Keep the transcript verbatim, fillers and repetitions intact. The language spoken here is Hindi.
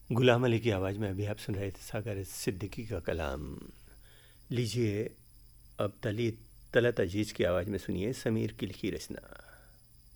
गुलाम अली की आवाज़ में अभी आप सुन रहे थे सागर सिद्दीकी का कलाम। लीजिए अब तली तलत अजीज़ की आवाज़ में सुनिए समीर की लिखी रचना।